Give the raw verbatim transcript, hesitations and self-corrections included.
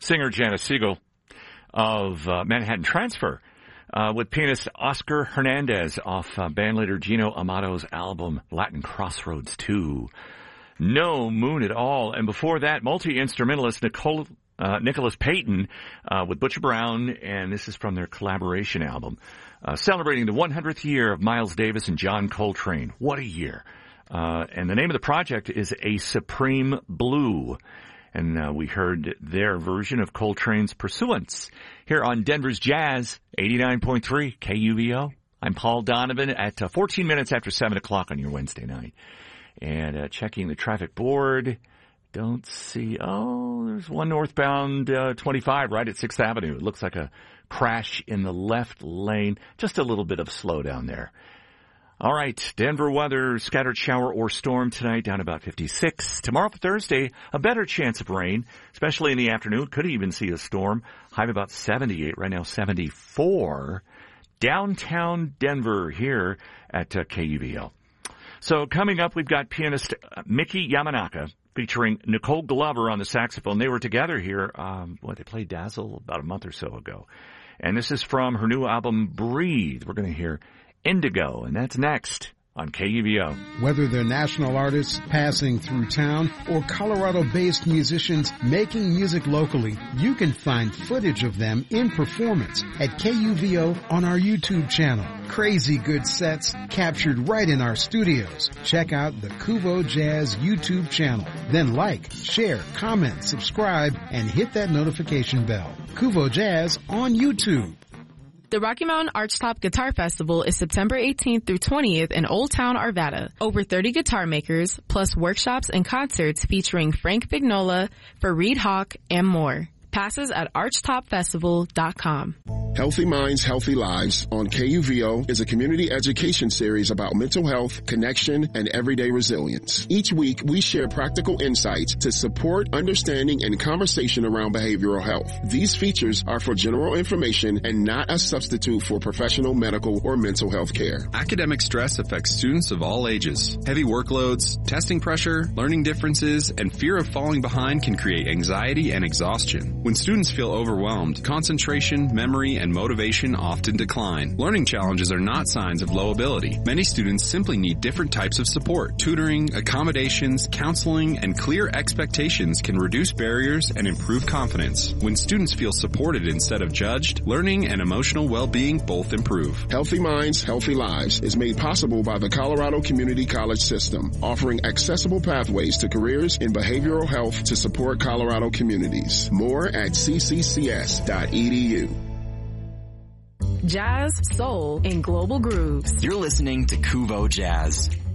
singer Janice Siegel of uh, Manhattan Transfer uh, with pianist Oscar Hernandez off uh, bandleader Gino Amato's album Latin Crossroads two. No Moon at All. And before that, multi-instrumentalist Nicole, uh, Nicholas Payton uh, with Butcher Brown, and this is from their collaboration album, uh, celebrating the one hundredth year of Miles Davis and John Coltrane. What a year. Uh, and the name of the project is A Supreme Blue. And uh, we heard their version of Coltrane's Pursuance here on Denver's Jazz, eighty-nine point three K U V O. I'm Paul Donovan at uh, fourteen minutes after seven o'clock on your Wednesday night. And uh, checking the traffic board, don't see, oh, there's one northbound uh, twenty-five right at sixth Avenue. It looks like a crash in the left lane. Just a little bit of slowdown there. All right, Denver weather, scattered shower or storm tonight, down about fifty-six. Tomorrow, Thursday, a better chance of rain, especially in the afternoon. Could even see a storm. High of about seventy-eight, right now seventy-four. Downtown Denver here at uh, K U V O. So coming up, we've got pianist Miki Yamanaka featuring Nicole Glover on the saxophone. They were together here, um, what, they played Dazzle about a month or so ago. And this is from her new album, Breathe. We're going to hear Indigo, and that's next on K U V O. Whether they're national artists passing through town or Colorado-based musicians making music locally, you can find footage of them in performance at K U V O on our YouTube channel. Crazy good sets captured right in our studios. Check out the Kuvo Jazz YouTube channel. Then like, share, comment, subscribe, and hit that notification bell. Kuvo Jazz on YouTube. The Rocky Mountain Archtop Guitar Festival is September eighteenth through twentieth in Old Town, Arvada. Over thirty guitar makers, plus workshops and concerts featuring Frank Vignola, Fareed Hawk, and more. Passes at archtop festival dot com. Healthy Minds, Healthy Lives on K U V O is a community education series about mental health, connection, and everyday resilience. Each week, we share practical insights to support understanding and conversation around behavioral health. These features are for general information and not a substitute for professional medical or mental health care. Academic stress affects students of all ages. Heavy workloads, testing pressure, learning differences, and fear of falling behind can create anxiety and exhaustion. When students feel overwhelmed, concentration, memory, and motivation often decline. Learning challenges are not signs of low ability. Many students simply need different types of support. Tutoring, accommodations, counseling, and clear expectations can reduce barriers and improve confidence. When students feel supported instead of judged, learning and emotional well-being both improve. Healthy Minds, Healthy Lives is made possible by the Colorado Community College System, offering accessible pathways to careers in behavioral health to support Colorado communities. More at c c c s dot e d u. Jazz, soul, and global grooves. You're listening to Kuvo Jazz.